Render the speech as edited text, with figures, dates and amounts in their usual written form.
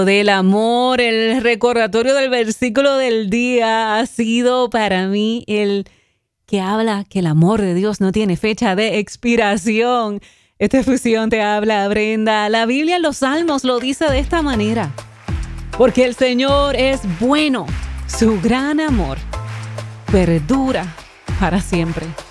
Del amor, el recordatorio del versículo del día ha sido para mí el que habla que el amor de Dios no tiene fecha de expiración. Esta fusión te habla, Brenda. La Biblia en los Salmos lo dice de esta manera: porque el Señor es bueno, su gran amor perdura para siempre.